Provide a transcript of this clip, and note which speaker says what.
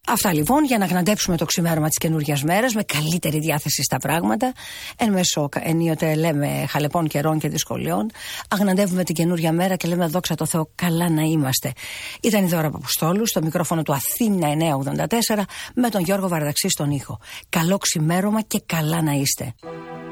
Speaker 1: Αυτά λοιπόν για να γναντέψουμε το ξημέρωμα της καινούργιας μέρας με καλύτερη διάθεση στα πράγματα. Εν μέσω ενίοτε λέμε χαλεπών καιρών και δυσκολιών. Αγναντεύουμε την καινούργια μέρα και λέμε δόξα τω Θεώ, καλά να είμαστε. Ήταν η Δώρα Παπουστόλου στο μικρόφωνο του Αθήνα 984 με τον Γιώργο Βαρδαξή στον ήχο. Καλό ξημέρωμα και καλά να είστε.